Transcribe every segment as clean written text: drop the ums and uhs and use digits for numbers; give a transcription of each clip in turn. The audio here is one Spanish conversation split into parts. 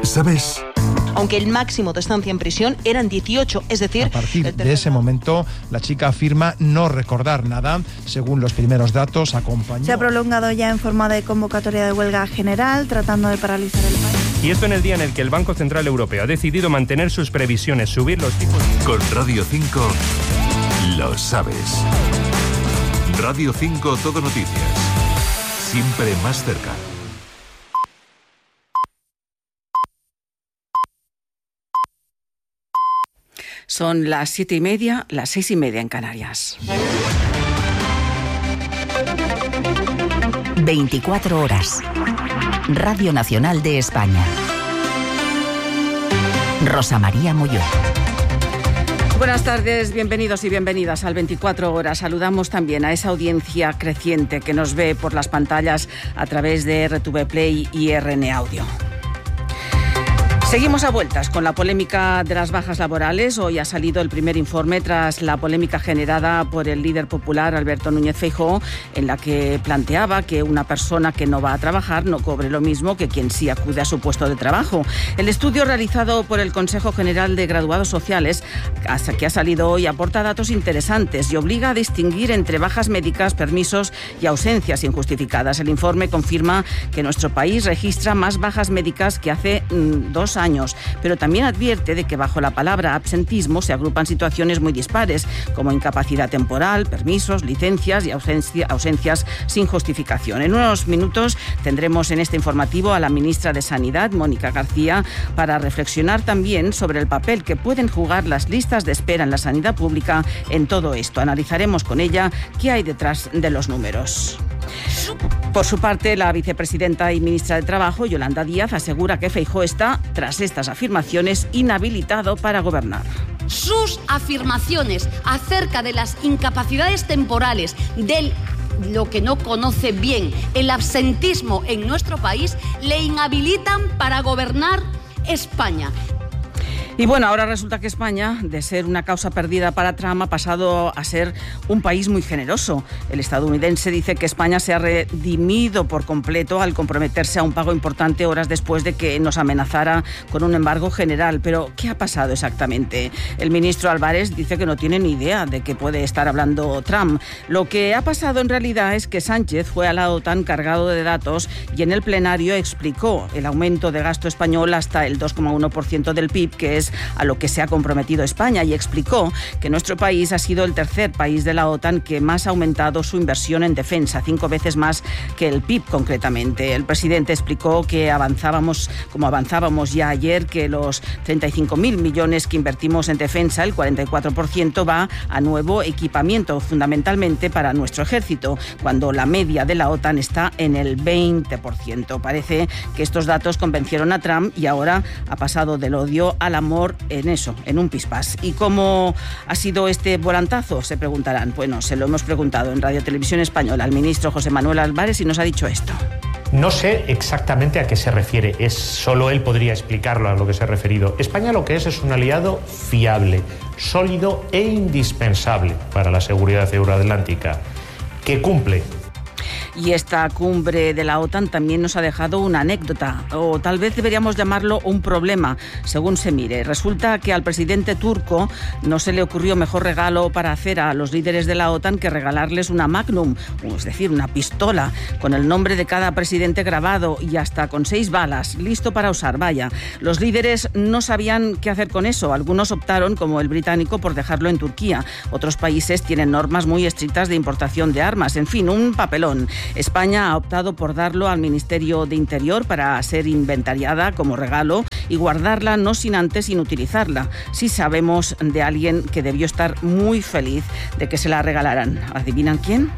¿Sabes? Aunque el máximo de estancia en prisión eran 18, es decir... A partir de ese momento, la chica afirma no recordar nada. Según los primeros datos, acompañó... Se ha prolongado ya en forma de convocatoria de huelga general, tratando de paralizar el país. Y esto en el día en el que el Banco Central Europeo ha decidido mantener sus previsiones, subir los tipos... Con Radio 5, lo sabes. Radio 5 Todo Noticias. Siempre más cerca. Son las 7:30, las 6:30 en Canarias. 24 horas. Radio Nacional de España. Rosa María Molló. Buenas tardes, bienvenidos y bienvenidas al 24 horas. Saludamos también a esa audiencia creciente que nos ve por las pantallas a través de RTV Play y RN Audio. Seguimos a vueltas con la polémica de las bajas laborales. Hoy ha salido el primer informe tras la polémica generada por el líder popular Alberto Núñez Feijóo, en la que planteaba que una persona que no va a trabajar no cobre lo mismo que quien sí acude a su puesto de trabajo. El estudio realizado por el Consejo General de Graduados Sociales, que ha salido hoy, aporta datos interesantes y obliga a distinguir entre bajas médicas, permisos y ausencias injustificadas. El informe confirma que nuestro país registra más bajas médicas que hace 2 años, pero también advierte de que bajo la palabra absentismo se agrupan situaciones muy dispares, como incapacidad temporal, permisos, licencias y ausencias sin justificación. En unos minutos tendremos en este informativo a la ministra de Sanidad, Mónica García, para reflexionar también sobre el papel que pueden jugar las listas de espera en la sanidad pública en todo esto. Analizaremos con ella qué hay detrás de los números. Por su parte, la vicepresidenta y ministra de Trabajo, Yolanda Díaz, asegura que Feijóo está, tras estas afirmaciones, inhabilitado para gobernar. Sus afirmaciones acerca de las incapacidades temporales, de lo que no conoce bien, el absentismo en nuestro país, le inhabilitan para gobernar España. Y bueno, ahora resulta que España, de ser una causa perdida para Trump, ha pasado a ser un país muy generoso. El estadounidense dice que España se ha redimido por completo al comprometerse a un pago importante horas después de que nos amenazara con un embargo general. Pero, ¿qué ha pasado exactamente? El ministro Álvarez dice que no tiene ni idea de qué puede estar hablando Trump. Lo que ha pasado en realidad es que Sánchez fue a la OTAN cargado de datos y en el plenario explicó el aumento de gasto español hasta el 2,1% del PIB, que es a lo que se ha comprometido España, y explicó que nuestro país ha sido el tercer país de la OTAN que más ha aumentado su inversión en defensa, 5 veces más que el PIB concretamente. El presidente explicó que avanzábamos ya ayer, que los 35.000 millones que invertimos en defensa, el 44% va a nuevo equipamiento, fundamentalmente para nuestro ejército, cuando la media de la OTAN está en el 20%. Parece que estos datos convencieron a Trump y ahora ha pasado del odio al amor en un pispás. ¿Y cómo ha sido este volantazo? Se preguntarán. Bueno, se lo hemos preguntado en Radio Televisión Española al ministro José Manuel Álvarez y nos ha dicho esto. No sé exactamente a qué se refiere, solo él podría explicarlo a lo que se ha referido. España lo que es un aliado fiable, sólido e indispensable para la seguridad euroatlántica, que cumple. Y esta cumbre de la OTAN también nos ha dejado una anécdota, o tal vez deberíamos llamarlo un problema, según se mire. Resulta que al presidente turco no se le ocurrió mejor regalo para hacer a los líderes de la OTAN que regalarles una Magnum, es decir, una pistola, con el nombre de cada presidente grabado y hasta con 6 balas, listo para usar, vaya. Los líderes no sabían qué hacer con eso. Algunos optaron, como el británico, por dejarlo en Turquía. Otros países tienen normas muy estrictas de importación de armas. En fin, un papelón. España ha optado por darlo al Ministerio de Interior para ser inventariada como regalo y guardarla no sin antes inutilizarla. Sí sabemos de alguien que debió estar muy feliz de que se la regalaran. ¿Adivinan quién?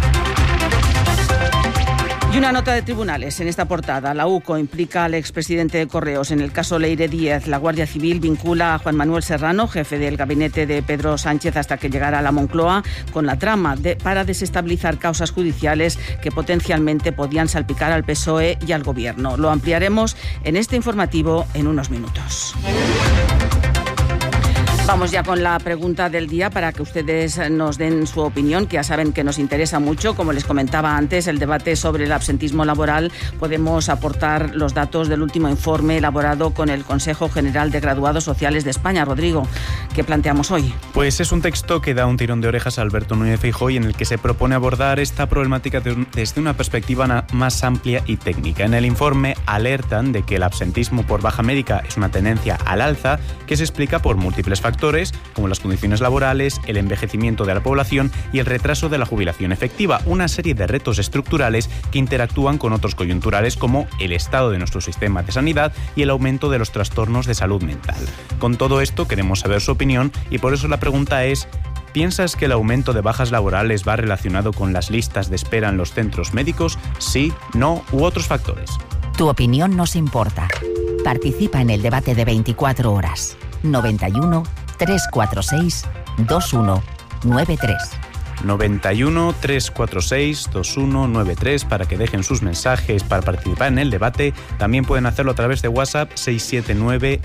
Y una nota de tribunales en esta portada. La UCO implica al expresidente de Correos en el caso Leire Díez. La Guardia Civil vincula a Juan Manuel Serrano, jefe del gabinete de Pedro Sánchez hasta que llegara a la Moncloa, con la trama para desestabilizar causas judiciales que potencialmente podían salpicar al PSOE y al Gobierno. Lo ampliaremos en este informativo en unos minutos. Vamos ya con la pregunta del día para que ustedes nos den su opinión, que ya saben que nos interesa mucho. Como les comentaba antes, el debate sobre el absentismo laboral, podemos aportar los datos del último informe elaborado con el Consejo General de Graduados Sociales de España. Rodrigo, ¿qué planteamos hoy? Pues es un texto que da un tirón de orejas a Alberto Núñez Feijóo y en el que se propone abordar esta problemática desde una perspectiva más amplia y técnica. En el informe alertan de que el absentismo por baja médica es una tendencia al alza que se explica por múltiples factores, como las condiciones laborales, el envejecimiento de la población y el retraso de la jubilación efectiva, una serie de retos estructurales que interactúan con otros coyunturales como el estado de nuestro sistema de sanidad y el aumento de los trastornos de salud mental. Con todo esto queremos saber su opinión y por eso la pregunta es: ¿piensas que el aumento de bajas laborales va relacionado con las listas de espera en los centros médicos? Sí, no u otros factores. Tu opinión nos importa. Participa en el debate de 24 horas. 91 346 2193. 91 346 2193 para que dejen sus mensajes para participar en el debate. También pueden hacerlo a través de WhatsApp 679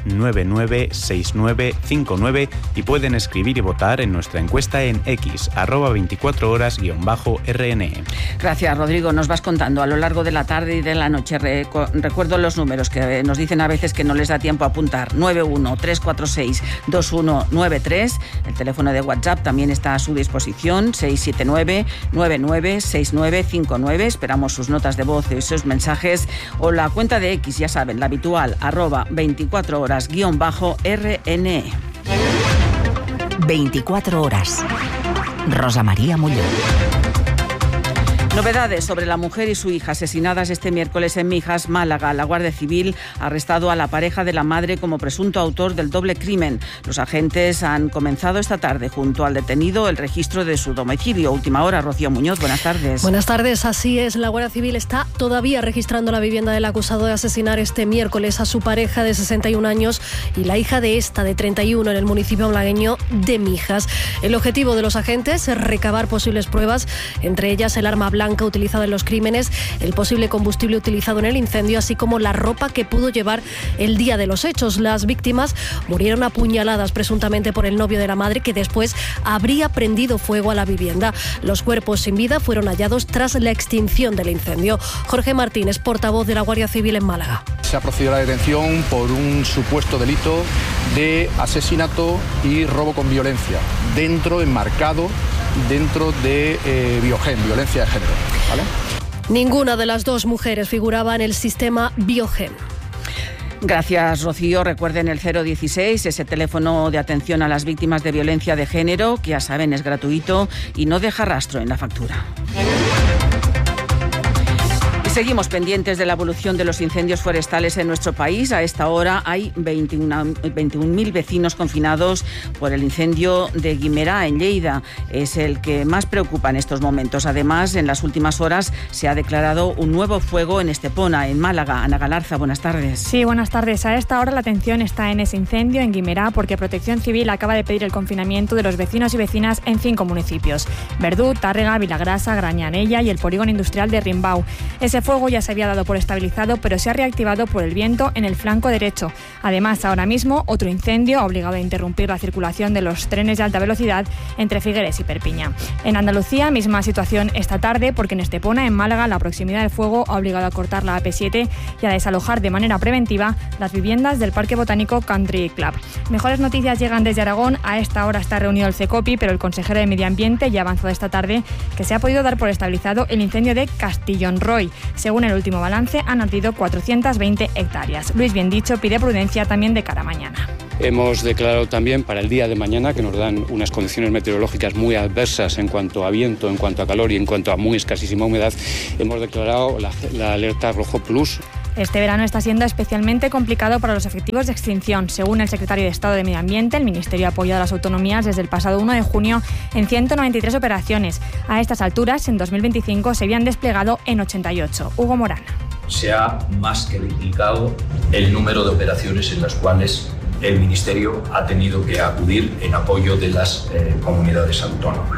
996959 y pueden escribir y votar en nuestra encuesta en X @24horas_RN. Gracias, Rodrigo. Nos vas contando a lo largo de la tarde y de la noche. Recuerdo los números que nos dicen a veces que no les da tiempo a apuntar. 91 346 2193. El teléfono de WhatsApp también está a su disposición. 679-996959. Esperamos sus notas de voz y sus mensajes. O la cuenta de X, ya saben, la habitual, @24horas_RN. 24 horas. Rosa María Muñoz. Novedades sobre la mujer y su hija asesinadas este miércoles en Mijas, Málaga. La Guardia Civil ha arrestado a la pareja de la madre como presunto autor del doble crimen. Los agentes han comenzado esta tarde, junto al detenido, el registro de su domicilio. Última hora, Rocío Muñoz, buenas tardes. Buenas tardes, así es. La Guardia Civil está todavía registrando la vivienda del acusado de asesinar este miércoles a su pareja de 61 años y la hija de esta de 31 en el municipio malagueño de Mijas. El objetivo de los agentes es recabar posibles pruebas, entre ellas el arma blanca utilizada en los crímenes, el posible combustible utilizado en el incendio, así como la ropa que pudo llevar el día de los hechos. Las víctimas murieron apuñaladas presuntamente por el novio de la madre, que después habría prendido fuego a la vivienda. Los cuerpos sin vida fueron hallados tras la extinción del incendio. Jorge Martínez, portavoz de la Guardia Civil en Málaga. Se ha procedido a la detención por un supuesto delito de asesinato y robo con violencia, enmarcado dentro de Biogen, violencia de género, ¿vale? Ninguna de las dos mujeres figuraba en el sistema Biogen. Gracias, Rocío. Recuerden el 016, ese teléfono de atención a las víctimas de violencia de género, que ya saben es gratuito y no deja rastro en la factura. Seguimos pendientes de la evolución de los incendios forestales en nuestro país. A esta hora hay 21.000 vecinos confinados por el incendio de Guimerá, en Lleida. Es el que más preocupa en estos momentos. Además, en las últimas horas se ha declarado un nuevo fuego en Estepona, en Málaga. Ana Galarza, buenas tardes. Sí, buenas tardes. A esta hora la atención está en ese incendio en Guimerá porque Protección Civil acaba de pedir el confinamiento de los vecinos y vecinas en 5 municipios: Verdú, Tárrega, Vilagrasa, Grañanella y el polígono industrial de Rimbau. Ese fuego ya se había dado por estabilizado, pero se ha reactivado por el viento en el flanco derecho. Además, ahora mismo, otro incendio ha obligado a interrumpir la circulación de los trenes de alta velocidad entre Figueres y Perpiña. En Andalucía, misma situación esta tarde, porque en Estepona, en Málaga, la proximidad del fuego ha obligado a cortar la AP7 y a desalojar de manera preventiva las viviendas del Parque Botánico Country Club. Mejores noticias llegan desde Aragón. A esta hora está reunido el CECOPI, pero el consejero de Medio Ambiente ya ha avanzado esta tarde que se ha podido dar por estabilizado el incendio de Castillón Roy. Según el último balance, han ardido 420 hectáreas. Luis Biendicho pide prudencia también de cara a mañana. Hemos declarado también para el día de mañana, que nos dan unas condiciones meteorológicas muy adversas en cuanto a viento, en cuanto a calor y en cuanto a muy escasísima humedad, hemos declarado la alerta rojo plus. Este verano está siendo especialmente complicado para los efectivos de extinción. Según el secretario de Estado de Medio Ambiente, el Ministerio ha apoyado a las autonomías desde el pasado 1 de junio en 193 operaciones. A estas alturas, en 2025, se habían desplegado en 88. Hugo Morán. Se ha más que duplicado el número de operaciones en las cuales el Ministerio ha tenido que acudir en apoyo de las comunidades autónomas.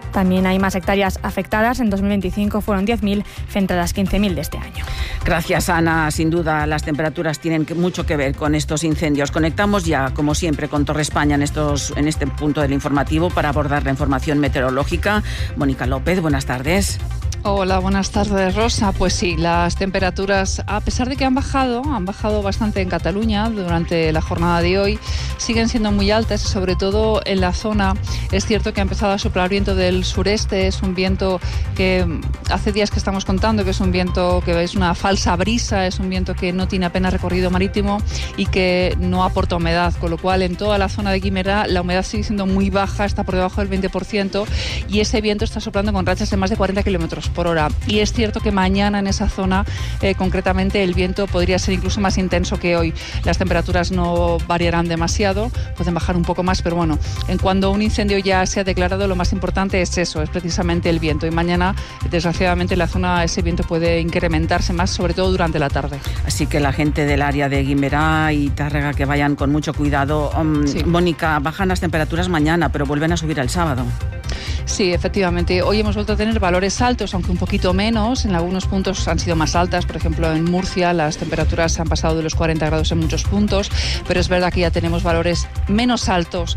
También hay más hectáreas afectadas. En 2025 fueron 10.000 frente a las 15.000 de este año. Gracias, Ana. Sin duda, las temperaturas tienen mucho que ver con estos incendios. Conectamos ya, como siempre, con Torre España en este punto del informativo para abordar la información meteorológica. Mónica López, buenas tardes. Hola, buenas tardes, Rosa. Pues sí, las temperaturas, a pesar de que han bajado bastante en Cataluña durante la jornada de hoy, siguen siendo muy altas y sobre todo en la zona. Es cierto que ha empezado a soplar viento del sureste, es un viento que hace días que estamos contando que es un viento que es una falsa brisa, es un viento que no tiene apenas recorrido marítimo y que no aporta humedad, con lo cual en toda la zona de Guimerá la humedad sigue siendo muy baja, está por debajo del 20% y ese viento está soplando con rachas de más de 40 kilómetros por hora. Y es cierto que mañana en esa zona, concretamente, el viento podría ser incluso más intenso que hoy. Las temperaturas no variarán demasiado, pueden bajar un poco más, pero bueno, en cuando un incendio ya se ha declarado, lo más importante es eso, es precisamente el viento. Y mañana, desgraciadamente, en la zona ese viento puede incrementarse más, sobre todo durante la tarde. Así que la gente del área de Guimerá y Tárrega que vayan con mucho cuidado. Sí. Mónica, bajan las temperaturas mañana, pero vuelven a subir el sábado. Sí, efectivamente. Hoy hemos vuelto a tener valores altos, aunque un poquito menos. En algunos puntos han sido más altas. Por ejemplo, en Murcia las temperaturas han pasado de los 40 grados en muchos puntos. Pero es verdad que ya tenemos valores menos altos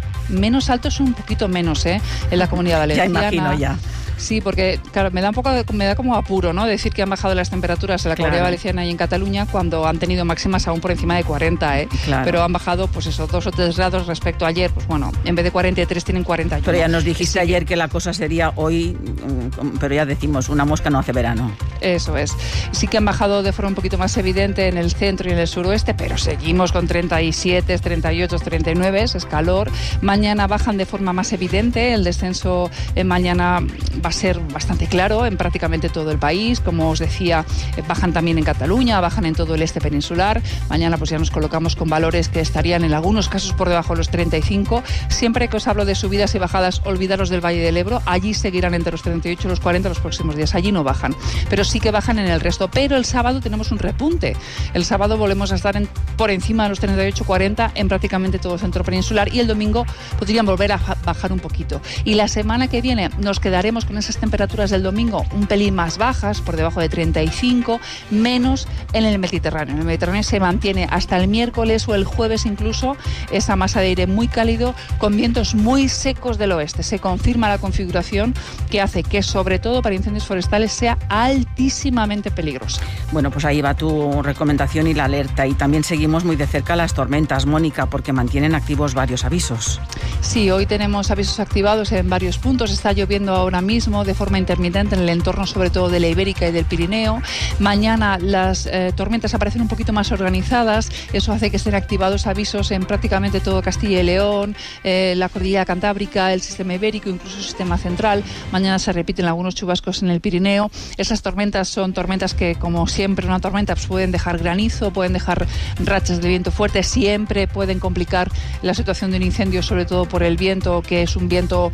un poquito menos, en la Comunidad Valenciana. Ya imagino, ya. Sí, porque claro, me da como apuro, ¿no? Decir que han bajado las temperaturas en la Comunidad Valenciana y en Cataluña cuando han tenido máximas aún por encima de 40, Claro. Pero han bajado, pues eso, 2 o 3 grados respecto a ayer. Pues bueno, en vez de 43 tienen 41. Pero ya nos dijiste ayer que la cosa sería hoy, pero ya decimos, una mosca no hace verano. Eso es. Sí que han bajado de forma un poquito más evidente en el centro y en el suroeste, pero seguimos con 37, 38, 39, es calor. Mañana bajan de forma más evidente, el descenso mañana va a ser bastante claro en prácticamente todo el país. Como os decía, bajan también en Cataluña, bajan en todo el este peninsular. Mañana pues ya nos colocamos con valores que estarían en algunos casos por debajo de los 35. Siempre que os hablo de subidas y bajadas, olvidaros del Valle del Ebro. Allí seguirán entre los 38 y los 40 los próximos días. Allí no bajan, pero sí que bajan en el resto. Pero el sábado tenemos un repunte. El sábado volvemos a estar por encima de los 38-40 en prácticamente todo el centro peninsular y el domingo podrían volver a bajar un poquito. Y la semana que viene nos quedaremos con esas temperaturas del domingo un pelín más bajas, por debajo de 35, menos en el Mediterráneo. En el Mediterráneo se mantiene hasta el miércoles o el jueves incluso esa masa de aire muy cálido con vientos muy secos del oeste. Se confirma la configuración que hace que, sobre todo para incendios forestales, sea altísimamente peligrosa. Bueno, pues ahí va tu recomendación y la alerta. Y también seguimos muy de cerca las tormentas, Mónica, porque mantienen activos varios avisos. Sí, hoy tenemos avisos activados en varios puntos. Está lloviendo ahora mismo de forma intermitente en el entorno sobre todo de la Ibérica y del Pirineo. Mañana las tormentas aparecen un poquito más organizadas. Eso hace que estén activados avisos en prácticamente todo Castilla y León, la cordillera Cantábrica, el sistema ibérico, incluso el sistema central. Mañana se repiten algunos chubascos en el Pirineo. Esas tormentas son tormentas que, como siempre, una tormenta pues, pueden dejar granizo, pueden dejar rachas de viento fuerte, siempre pueden complicar la situación de un incendio, sobre todo por el viento, que es un viento,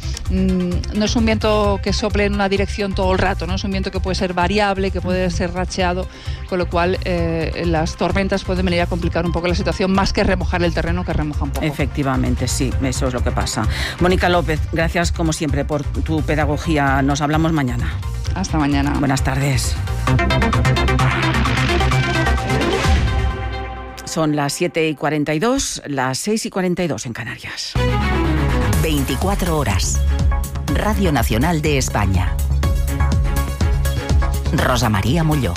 no es un viento que sople en una dirección todo el rato, ¿no? Es un viento que puede ser variable, que puede ser racheado, con lo cual las tormentas pueden venir a complicar un poco la situación, más que remojar el terreno, que remoja un poco. Efectivamente, sí, eso es lo que pasa. Mónica López, gracias como siempre por tu pedagogía. Nos hablamos mañana. Hasta mañana. Buenas tardes. Son las 7:42, las 6:42 en Canarias. 24 horas. Radio Nacional de España. Rosa María Molló.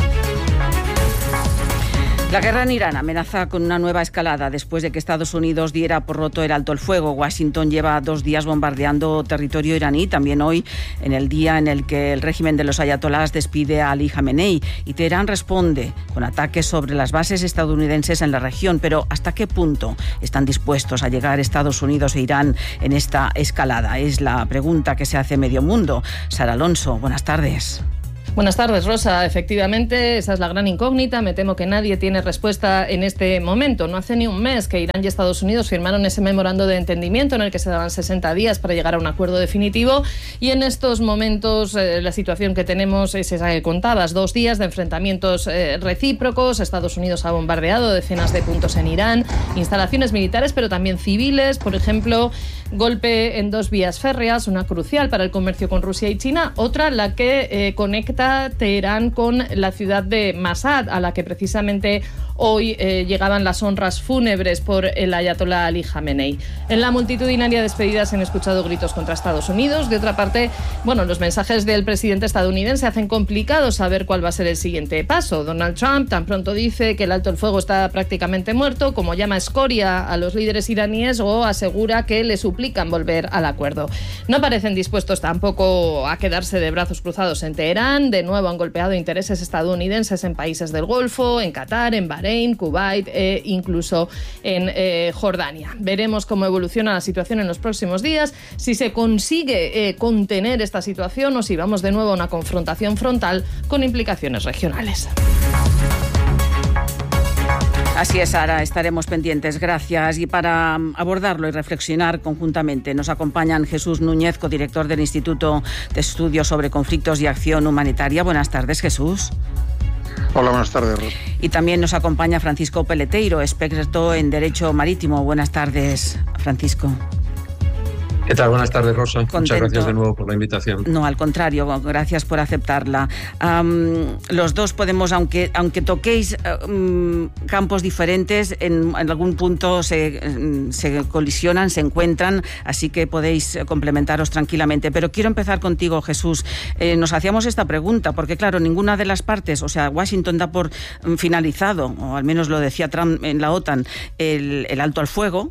La guerra en Irán amenaza con una nueva escalada después de que Estados Unidos diera por roto el alto el fuego. Washington lleva 2 días bombardeando territorio iraní, también hoy en el día en el que el régimen de los ayatolás despide a Ali Khamenei, y Teherán responde con ataques sobre las bases estadounidenses en la región. Pero ¿hasta qué punto están dispuestos a llegar Estados Unidos e Irán en esta escalada? Es la pregunta que se hace medio mundo. Sara Alonso, buenas tardes. Buenas tardes, Rosa. Efectivamente, esa es la gran incógnita. Me temo que nadie tiene respuesta en este momento. No hace ni un mes que Irán y Estados Unidos firmaron ese memorando de entendimiento en el que se daban 60 días para llegar a un acuerdo definitivo, y en estos momentos la situación que tenemos es esa que contabas: 2 días de enfrentamientos recíprocos. Estados Unidos ha bombardeado decenas de puntos en Irán, instalaciones militares pero también civiles. Por ejemplo, golpe en 2 vías férreas, una crucial para el comercio con Rusia y China, otra la que conecta Teherán con la ciudad de Mashhad, a la que precisamente hoy llegaban las honras fúnebres por el ayatolá Ali Khamenei. En la multitudinaria despedida se han escuchado gritos contra Estados Unidos. De otra parte, los mensajes del presidente estadounidense hacen complicado saber cuál va a ser el siguiente paso. Donald Trump tan pronto dice que el alto el fuego está prácticamente muerto, como llama escoria a los líderes iraníes, o asegura que le suplican volver al acuerdo. No parecen dispuestos tampoco a quedarse de brazos cruzados en Teherán. De nuevo han golpeado intereses estadounidenses en países del Golfo, en Qatar, en Bahrein, Kuwait e incluso en Jordania. Veremos cómo evoluciona la situación en los próximos días, si se consigue contener esta situación o si vamos de nuevo a una confrontación frontal con implicaciones regionales. Así es, Sara, estaremos pendientes. Gracias. Y para abordarlo y reflexionar conjuntamente nos acompañan Jesús Núñez, codirector del Instituto de Estudios sobre Conflictos y Acción Humanitaria. Buenas tardes, Jesús. Hola, buenas tardes, Rosa. Y también nos acompaña Francisco Peleteiro, experto en Derecho Marítimo. Buenas tardes, Francisco. ¿Qué tal? Buenas tardes, Rosa. Contento. Muchas gracias de nuevo por la invitación. No, al contrario, gracias por aceptarla. Los dos podemos, aunque toquéis campos diferentes, en algún punto se colisionan, se encuentran, así que podéis complementaros tranquilamente. Pero quiero empezar contigo, Jesús. Nos hacíamos esta pregunta, porque claro, ninguna de las partes, o sea, Washington da por finalizado, o al menos lo decía Trump en la OTAN, el alto al fuego.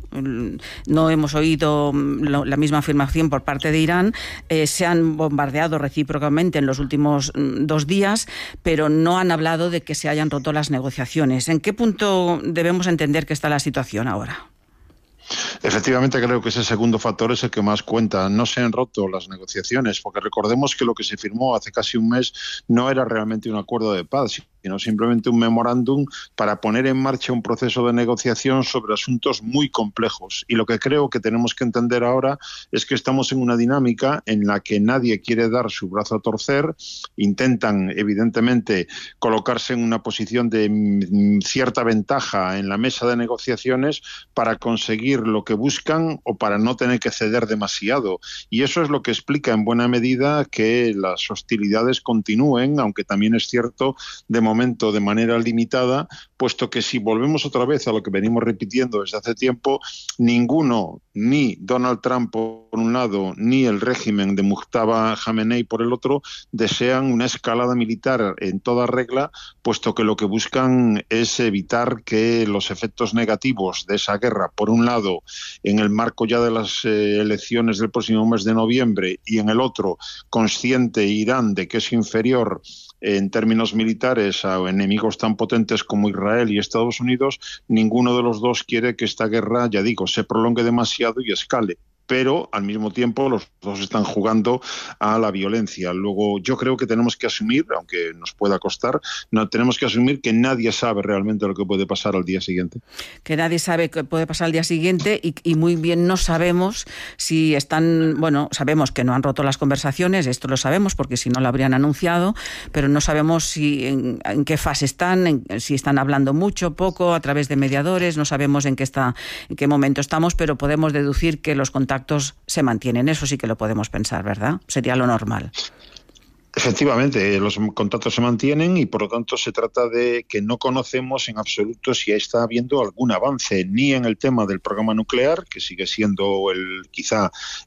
No hemos oído la misma afirmación por parte de Irán. Se han bombardeado recíprocamente en los últimos 2 días, pero no han hablado de que se hayan roto las negociaciones. ¿En qué punto debemos entender que está la situación ahora? Efectivamente, creo que ese segundo factor es el que más cuenta. No se han roto las negociaciones, porque recordemos que lo que se firmó hace casi un mes no era realmente un acuerdo de paz, sino simplemente un memorándum para poner en marcha un proceso de negociación sobre asuntos muy complejos. Y lo que creo que tenemos que entender ahora es que estamos en una dinámica en la que nadie quiere dar su brazo a torcer. Intentan, evidentemente, colocarse en una posición de cierta ventaja en la mesa de negociaciones para conseguir lo que buscan o para no tener que ceder demasiado. Y eso es lo que explica en buena medida que las hostilidades continúen, aunque también es cierto de momento de manera limitada, puesto que si volvemos otra vez a lo que venimos repitiendo desde hace tiempo, ninguno, ni Donald Trump por un lado, ni el régimen de Mujtaba Khamenei por el otro, desean una escalada militar en toda regla, puesto que lo que buscan es evitar que los efectos negativos de esa guerra, por un lado, en el marco ya de las elecciones del próximo mes de noviembre, y en el otro, consciente Irán de que es inferior en términos militares a enemigos tan potentes como Israel y Estados Unidos, ninguno de los dos quiere que esta guerra, ya digo, se prolongue demasiado y escale. Pero al mismo tiempo los dos están jugando a la violencia. Luego yo creo que tenemos que asumir, aunque nos pueda costar, tenemos que asumir que nadie sabe realmente lo que puede pasar al día siguiente. Que nadie sabe qué puede pasar al día siguiente y muy bien no sabemos si están, sabemos que no han roto las conversaciones, esto lo sabemos porque si no lo habrían anunciado, pero no sabemos si en qué fase están, si están hablando mucho, poco, a través de mediadores, no sabemos en qué momento estamos, pero podemos deducir que los contactos se mantienen. Eso sí que lo podemos pensar, ¿verdad? Sería lo normal. Efectivamente, los contactos se mantienen y por lo tanto se trata de que no conocemos en absoluto si está habiendo algún avance ni en el tema del programa nuclear, que sigue siendo quizá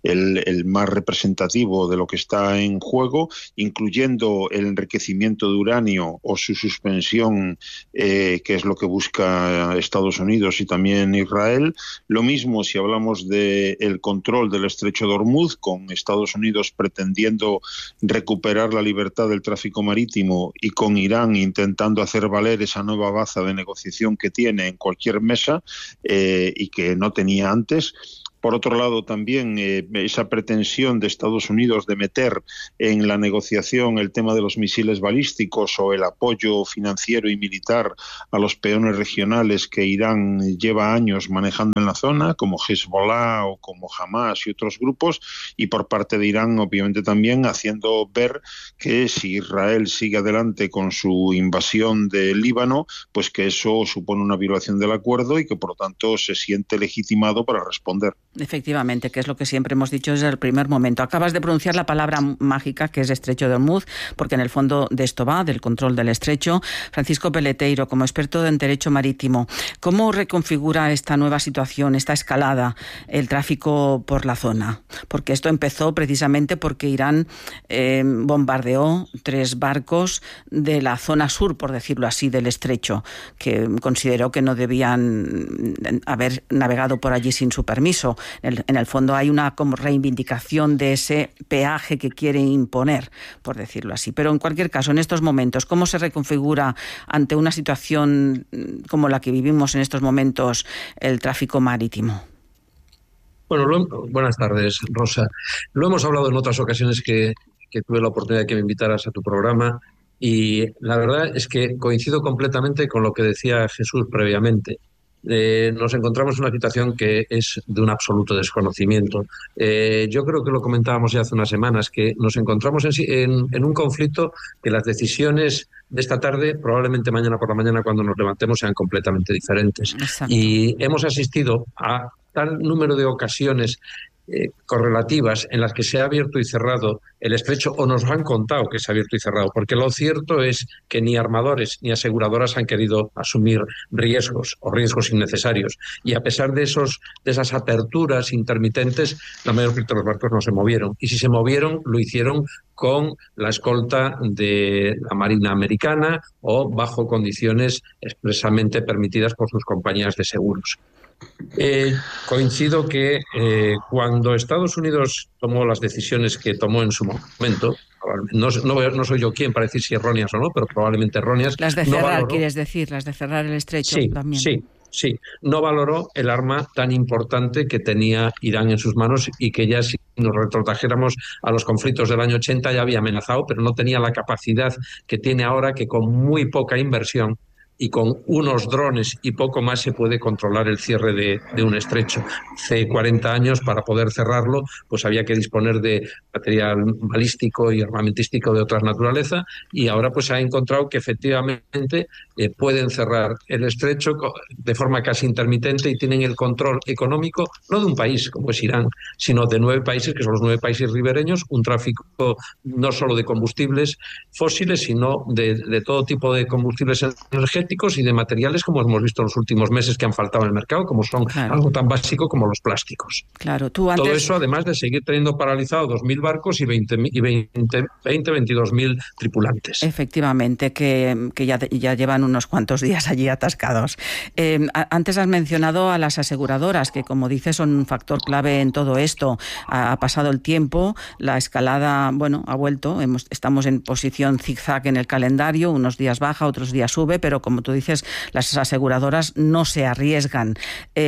el más representativo de lo que está en juego, incluyendo el enriquecimiento de uranio o su suspensión, que es lo que busca Estados Unidos y también Israel. Lo mismo si hablamos del control del estrecho de Hormuz, con Estados Unidos pretendiendo recuperar la libertad del tráfico marítimo y con Irán intentando hacer valer esa nueva baza de negociación que tiene en cualquier mesa y que no tenía antes. Por otro lado, también esa pretensión de Estados Unidos de meter en la negociación el tema de los misiles balísticos o el apoyo financiero y militar a los peones regionales que Irán lleva años manejando en la zona, como Hezbollah o como Hamas y otros grupos, y por parte de Irán, obviamente, también haciendo ver que si Israel sigue adelante con su invasión del Líbano, pues que eso supone una violación del acuerdo y que, por lo tanto, se siente legitimado para responder. Efectivamente, que es lo que siempre hemos dicho desde el primer momento. Acabas de pronunciar la palabra mágica, que es estrecho de Hormuz, porque en el fondo de esto va, del control del estrecho. Francisco Peleteiro, como experto en derecho marítimo, ¿cómo reconfigura esta nueva situación, esta escalada, el tráfico por la zona? Porque esto empezó precisamente porque Irán bombardeó 3 barcos de la zona sur, por decirlo así, del estrecho, que consideró que no debían haber navegado por allí sin su permiso. En el fondo hay una como reivindicación de ese peaje que quiere imponer, por decirlo así. Pero en cualquier caso, en estos momentos, ¿cómo se reconfigura ante una situación como la que vivimos en estos momentos el tráfico marítimo? Bueno, buenas tardes, Rosa. Lo hemos hablado en otras ocasiones que tuve la oportunidad de que me invitaras a tu programa, y la verdad es que coincido completamente con lo que decía Jesús previamente. Nos encontramos en una situación que es de un absoluto desconocimiento. Yo creo que lo comentábamos ya hace unas semanas, que nos encontramos en un conflicto que las decisiones de esta tarde, probablemente mañana por la mañana cuando nos levantemos, sean completamente diferentes. Exacto. Y hemos asistido a tal número de ocasiones correlativas en las que se ha abierto y cerrado el estrecho, o nos han contado que se ha abierto y cerrado, porque lo cierto es que ni armadores ni aseguradoras han querido asumir riesgos o riesgos innecesarios, y a pesar de esas aperturas intermitentes, la mayor parte de los barcos no se movieron, y si se movieron lo hicieron con la escolta de la Marina americana o bajo condiciones expresamente permitidas por sus compañías de seguros. Coincido que cuando Estados Unidos tomó las decisiones que tomó en su momento, no soy yo quien para decir si erróneas o no, pero probablemente erróneas. Las de cerrar, quieres decir, las de cerrar el estrecho. Sí, también. Sí, no valoró el arma tan importante que tenía Irán en sus manos, y que ya, si nos retrotrajéramos a los conflictos del año 80, ya había amenazado, pero no tenía la capacidad que tiene ahora, que con muy poca inversión y con unos drones y poco más se puede controlar el cierre de un estrecho. Hace 40 años, para poder cerrarlo, pues había que disponer de material balístico y armamentístico de otra naturaleza, y ahora pues se ha encontrado que efectivamente pueden cerrar el estrecho de forma casi intermitente, y tienen el control económico no de un país como es Irán, sino de 9 países, que son los 9 países ribereños, un tráfico no solo de combustibles fósiles, sino de todo tipo de combustibles energéticos y de materiales, como hemos visto en los últimos meses, que han faltado en el mercado, como son algo tan básico como los plásticos. Claro, Todo eso, además de seguir teniendo paralizado 2.000 barcos y 22.000 tripulantes. Efectivamente, que ya llevan unos cuantos días allí atascados. Antes has mencionado a las aseguradoras, que, como dices, son un factor clave en todo esto. Ha pasado el tiempo, la escalada, ha vuelto, estamos en posición zigzag en el calendario, unos días baja, otros días sube, pero como tú dices, las aseguradoras no se arriesgan.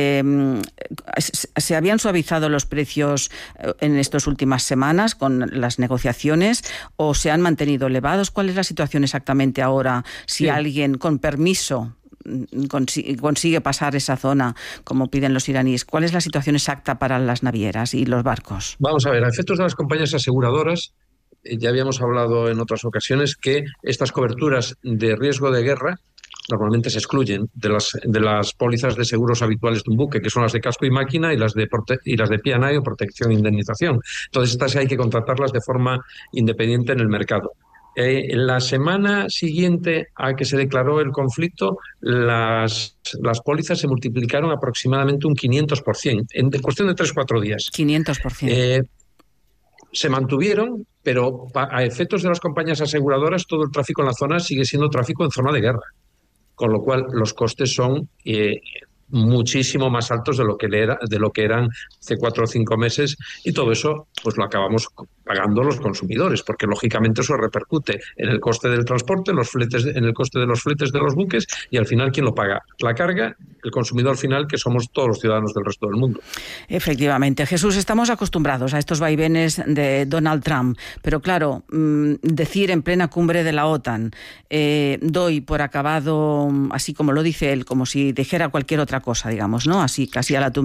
¿Se habían suavizado los precios en estas últimas semanas con las negociaciones, o se han mantenido elevados? ¿Cuál es la situación exactamente ahora? Si alguien con permiso consigue pasar esa zona, como piden los iraníes, ¿cuál es la situación exacta para las navieras y los barcos? Vamos a ver, a efectos de las compañías aseguradoras, ya habíamos hablado en otras ocasiones que estas coberturas de riesgo de guerra normalmente se excluyen de las pólizas de seguros habituales de un buque, que son las de casco y máquina, y las de P&I o protección e indemnización. Entonces, estas hay que contratarlas de forma independiente en el mercado. La semana siguiente a que se declaró el conflicto, las pólizas se multiplicaron aproximadamente un 500%, en cuestión de 3-4 días. 500%. Se mantuvieron, pero a efectos de las compañías aseguradoras, todo el tráfico en la zona sigue siendo tráfico en zona de guerra, con lo cual los costes son muchísimo más altos de lo que eran hace 4 o 5 meses, y todo eso pues lo acabamos pagando los consumidores, porque lógicamente eso repercute en el coste del transporte, en el coste de los fletes de los buques, y al final ¿quién lo paga? La carga, el consumidor final, que somos todos los ciudadanos del resto del mundo. Efectivamente. Jesús, estamos acostumbrados a estos vaivenes de Donald Trump, pero claro, decir en plena cumbre de la OTAN, doy por acabado, así como lo dice él, como si dijera cualquier otra cosa, digamos, ¿no? Así casi a la tumba.